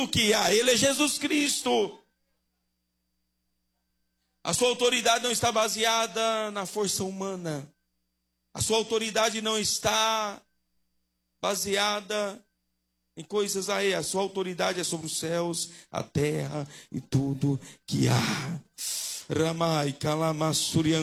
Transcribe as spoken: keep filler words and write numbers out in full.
O que há? Ele é Jesus Cristo. A sua autoridade não está baseada na força humana. A sua autoridade não está baseada em coisas aí. A sua autoridade é sobre os céus, a terra e tudo que há. Ramai, Kalamassurian.